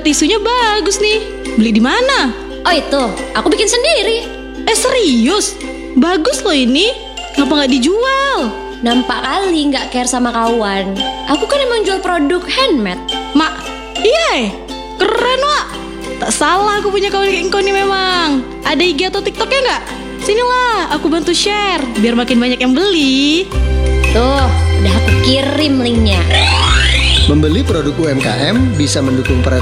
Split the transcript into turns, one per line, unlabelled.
tisunya bagus nih. Beli di mana?
Oh itu, aku bikin sendiri.
Serius? Bagus loh ini. Ngapa nggak dijual?
Nampak kali nggak care sama kawan. Aku kan emang jual produk handmade.
Mak, iya keren Wak. Tak salah aku punya kawan kayak engkau nih memang. Ada IG atau TikToknya nggak? Sinilah, aku bantu share biar makin banyak yang beli.
Tuh, udah aku kirim linknya.
Membeli produk UMKM bisa mendukung perekonomian